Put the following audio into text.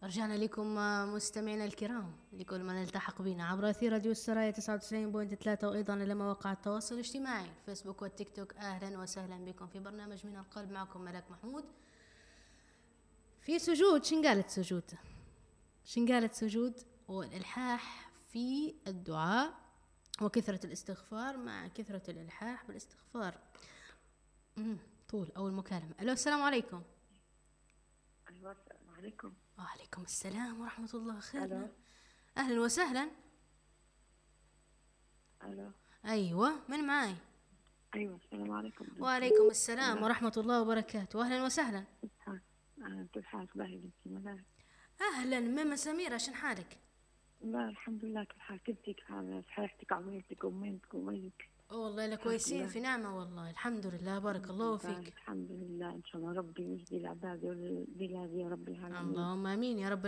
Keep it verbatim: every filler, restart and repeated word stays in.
رجعنا لكم مستمعينا الكرام لكل من التحق بنا عبر أثير راديو السرايا تسعة وتسعين فاصلة ثلاثة وأيضا على مواقع التواصل الاجتماعي الفيسبوك والتيك توك. أهلا وسهلا بكم في برنامج من القلب، معكم ملاك محمود. في سجود، شن قالت سجود شن قالت سجود والإلحاح في الدعاء وكثرة الاستغفار مع كثرة الإلحاح بالاستغفار. طول أول مكالمة. ألو، السلام عليكم. أيوة، السلام عليكم. وعليكم السلام ورحمة الله. خير. ألو. أهلا وسهلا. ألو. أيوة، من معاي؟ أيوة، السلام عليكم. وعليكم السلام ورحمة الله وبركاته. أهلا وسهلا. كيف حالك؟ باهي بنتي ملاك. أهلا ماما سميرة، شن حالك؟ لا الحمد لله. كيف حالك؟ كيف حالك؟ صحيحتك، عميتك، أميتك، وميتك؟ والله لا كويسين في نعمة، والله الحمد لله. بارك الله فيك. الحمد لله. إن شاء الله ربي يجزي العباد والبلاد يا رب العالمين. اللهم آمين يا رب